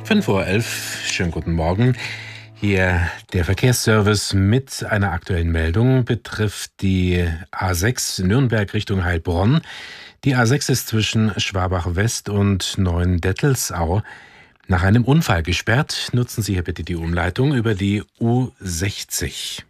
5:11 Uhr, schönen guten Morgen. Hier der Verkehrsservice mit einer aktuellen Meldung betrifft die A6 Nürnberg Richtung Heilbronn. Die A6 ist zwischen Schwabach West und Neuendettelsau nach einem Unfall gesperrt. Nutzen Sie hier bitte die Umleitung über die U60.